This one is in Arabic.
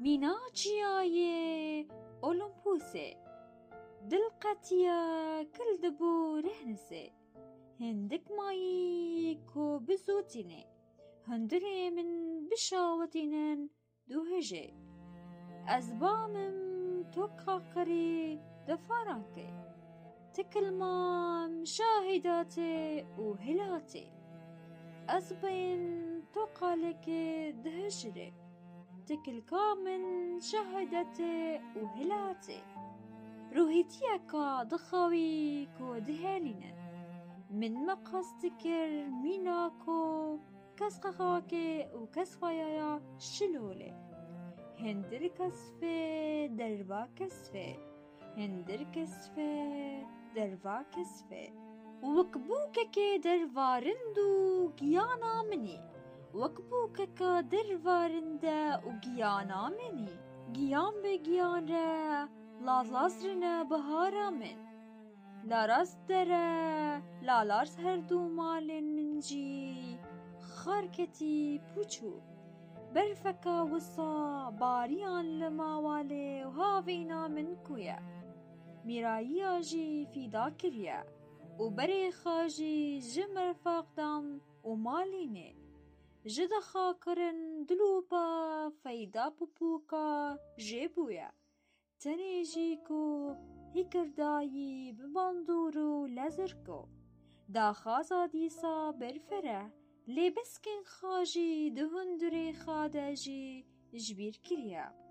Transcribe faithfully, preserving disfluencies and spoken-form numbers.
نیناچیای اولمپوسه دلقتیا کل دبو رهنسه هندک مایی کو بزوتینه هندره من بشاوتینن دو هجه از بامم تو قاقري دفارانكي تكلمام شاهداتي وهلاتي أزبين توقالك دهجري تكل كامن شاهداتي وهلاتي روهيتيكا دخاوي كو دهالينا من مقاستكر ميناكو كسقاكي وكسفايا شلولي هندر كسفه دربا كسفه هندر كسفه دربا كسفه وكبوكك دربارندو جيانا مني وكبوكك دربارندا وجيانا مني جيان بجيان را لا لازرنا بهارا من لا راس درا لا لارس هردو مالن منجي خاركتي بوچو برفكا وصا باريان لماوالي وهافينا من كويا ميرايا جي في داكريا وبري خاجي جمر فاقدام وماليني جدا خاكرن دلوبا فايدا بوبوكا جيبويا تنيجيكو هيكردايي بباندورو لازركو دا خازا ديسا برفره لبسكن خاجي دهندري خادجي جبير كريا